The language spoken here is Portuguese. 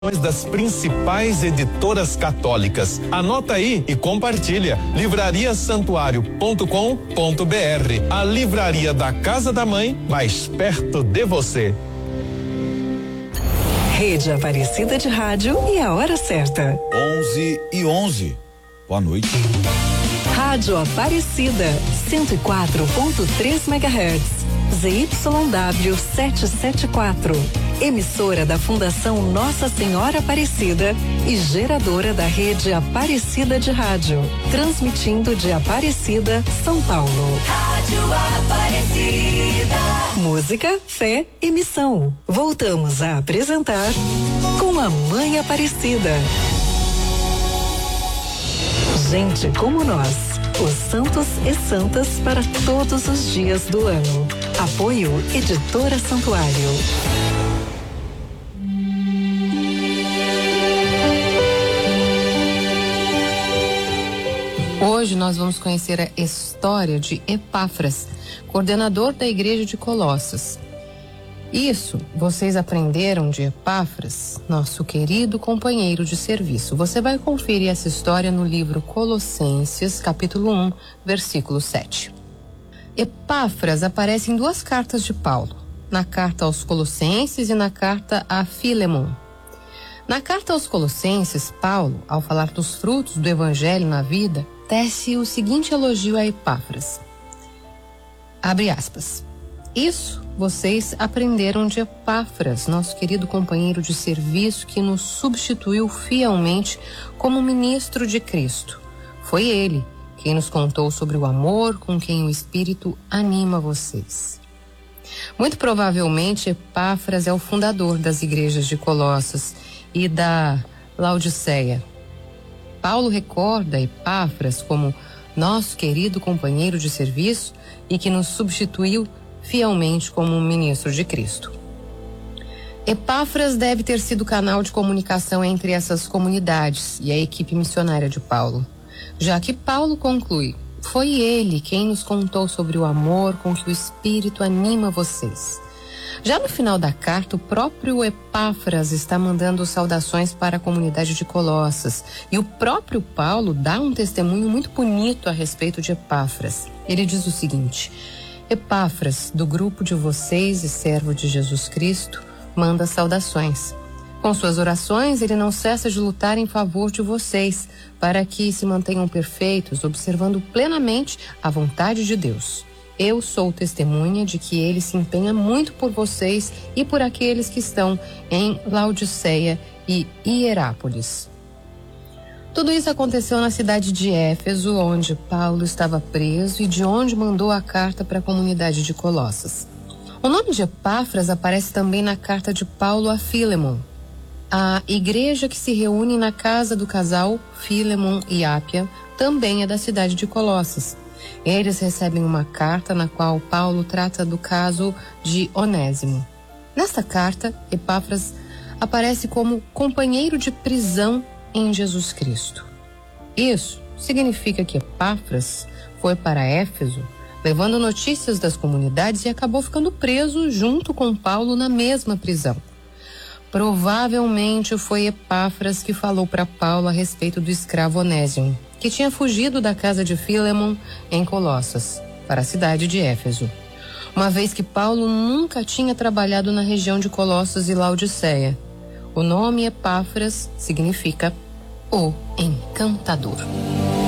Das principais editoras católicas. Anota aí e compartilha. livrariasantuario.com.br. A livraria da Casa da Mãe, mais perto de você. Rede Aparecida de Rádio e a hora certa. 11:11. Boa noite. Rádio Aparecida, 104.3 MHz. ZYW 774. Emissora da Fundação Nossa Senhora Aparecida e geradora da Rede Aparecida de Rádio. Transmitindo de Aparecida, São Paulo. Rádio Aparecida. Música, fé e missão. Voltamos a apresentar Com a Mãe Aparecida. Gente como nós. Os santos e santas para todos os dias do ano. Apoio Editora Santuário. Hoje nós vamos conhecer a história de Epáfras, coordenador da igreja de Colossas. Isso vocês aprenderam de Epáfras, nosso querido companheiro de serviço. Você vai conferir essa história no livro Colossenses, capítulo 1, versículo 7. Epáfras aparece em duas cartas de Paulo, na carta aos Colossenses e na carta a Filemon. Na carta aos Colossenses, Paulo, ao falar dos frutos do evangelho na vida, tece o seguinte elogio a Epáfras. Abre aspas. Isso vocês aprenderam de Epáfras, nosso querido companheiro de serviço que nos substituiu fielmente como ministro de Cristo. Foi ele quem nos contou sobre o amor com quem o Espírito anima vocês. Muito provavelmente Epáfras é o fundador das igrejas de Colossas e da Laodiceia. Paulo recorda Epáfras como nosso querido companheiro de serviço e que nos substituiu fielmente como ministro de Cristo. Epáfras deve ter sido canal de comunicação entre essas comunidades e a equipe missionária de Paulo, já que Paulo conclui, foi ele quem nos contou sobre o amor com que o Espírito anima vocês. Já no final da carta, o próprio Epáfras está mandando saudações para a comunidade de Colossas e o próprio Paulo dá um testemunho muito bonito a respeito de Epáfras. Ele diz o seguinte: Epáfras, do grupo de vocês e servo de Jesus Cristo, manda saudações. Com suas orações, ele não cessa de lutar em favor de vocês, para que se mantenham perfeitos, observando plenamente a vontade de Deus. Eu sou testemunha de que ele se empenha muito por vocês e por aqueles que estão em Laodiceia e Hierápolis. Tudo isso aconteceu na cidade de Éfeso, onde Paulo estava preso e de onde mandou a carta para a comunidade de Colossas. O nome de Epáfras aparece também na carta de Paulo a Filemon. A igreja que se reúne na casa do casal Filemon e Ápia também é da cidade de Colossas. Eles recebem uma carta na qual Paulo trata do caso de Onésimo. Nesta carta, Epáfras aparece como companheiro de prisão em Jesus Cristo. Isso significa que Epáfras foi para Éfeso, levando notícias das comunidades e acabou ficando preso junto com Paulo na mesma prisão. Provavelmente foi Epáfras que falou para Paulo a respeito do escravo Onésimo, que tinha fugido da casa de Filemon em Colossas, para a cidade de Éfeso. Uma vez que Paulo nunca tinha trabalhado na região de Colossas e Laodiceia. O nome Epáfras significa o encantador.